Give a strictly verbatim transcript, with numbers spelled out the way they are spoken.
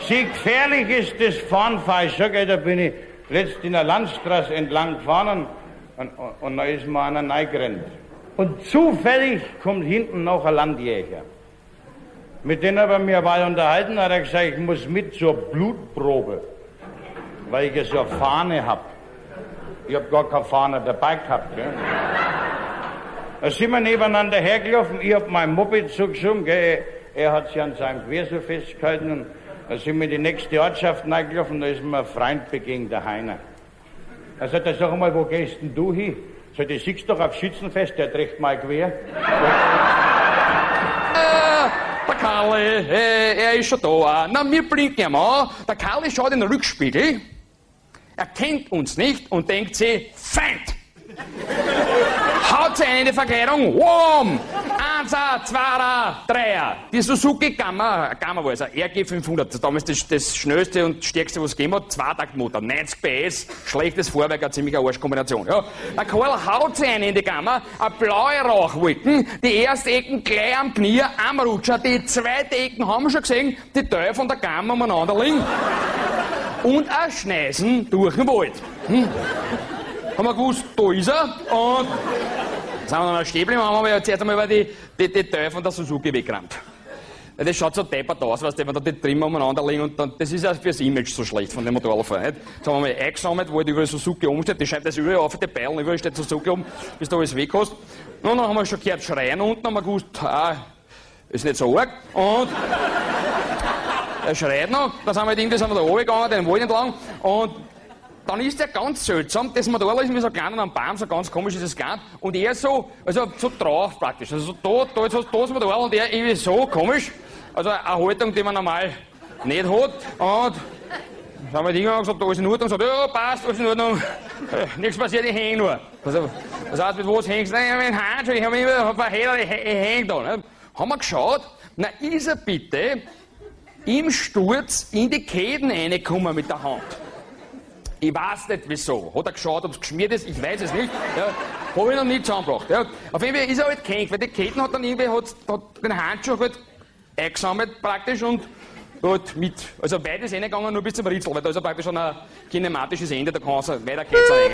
Sie gefährlich ist das Fahren falsch. Da bin ich letzt in der Landstraße entlang gefahren und, und, und da ist mir einer reingerannt. Und zufällig kommt hinten noch ein Landjäger. Mit dem haben wir mich eine Weile unterhalten, hat er gesagt, ich muss mit zur Blutprobe, weil ich ja so eine Fahne hab. Ich hab gar keine Fahne dabei gehabt, gell. Da sind wir nebeneinander hergelaufen, ich hab mein Moped zugeschoben, gell. Er hat sich an seinem Gewehr so festgehalten und da sind wir in die nächste Ortschaft reingelaufen, da ist mir ein Freund begegnet, der Heiner. Er sagt, sag mal, wo gehst denn du hin? Sagt, ich siehst doch auf Schützenfest, der trägt mein Gewehr. Der Karl, äh, er ist schon da. Na, wir blinken ihm an. Der Karl schaut in den Rückspiegel, er kennt uns nicht und denkt sich, Feind! Haut sie ein in die Verkleidung, wham! Einser, Zweier, Dreier. Die Suzuki Gamma, Gamma war also R G fünfhundert. Damals das, das schnellste und stärkste, was es gegeben hat. Zweitaktmotor, neunzig P S, schlechtes Fahrwerk, eine ziemliche Arschkombination. Ja. Der Karl haut sie ein in die Gamma, eine blaue Rauchwolken, die erste Ecken gleich am Knie, am Rutscher, die zweite Ecken haben wir schon gesehen, die Teile von der Gamma umeinander liegen. Und ein Schneisen durch den Wald. Hm. Haben wir gewusst, da ist er. Und sind wir dann stehen geblieben, haben wir jetzt einmal über die, die, die Teile von der Suzuki weggerannt. Ja, das schaut so deppert aus, weißt du, wenn da die Trimmer umeinander liegen und dann, das ist ja fürs Image so schlecht von dem Motorradfahren, nicht? Jetzt haben wir mal eingesammelt, wo halt überall Suzuki umsteht, die schreibt das überall auf, die Beilen, überall steht Suzuki um, bis da alles weg hast. Und dann haben wir schon gehört schreien unten, haben wir gewusst, ah, ist nicht so arg. Und er schreit noch, dann sind wir halt irgendwie sind wir da runtergegangen, den Wald entlang, und dann ist er ganz seltsam, das Motorrad ist mit so kleinen am Baum, so ganz komisch ist es gar nicht. Und er so, also so drauf praktisch. Also so da, da, jetzt hast du das Motorrad und er irgendwie so komisch. Also eine Haltung, die man normal nicht hat. Und dann haben wir die hingegangen und gesagt, da ist in Ordnung. Und gesagt, ja, passt, alles in Ordnung. Äh, nichts passiert, ich häng nur. Also, das heißt, mit was hängst du? Nein, mit dem Handschuh, ich hab mich immer verheddert, ich, ich häng da. Ne? Haben wir geschaut, na ist er bitte im Sturz in die Käden reingekommen mit der Hand. Ich weiß nicht wieso. Hat er geschaut, ob es geschmiert ist? Ich weiß es nicht. Ja, habe ich noch nie zusammengebracht. Ja, auf jeden Fall ist er halt gehängt, weil die Ketten hat dann irgendwie hat, hat den Handschuh halt eingesammelt praktisch und halt mit. Also weit ist reingegangen, nur bis zum Ritzel, weil da ist er praktisch schon ein kinematisches Ende, da kann es weiter geht's eigentlich.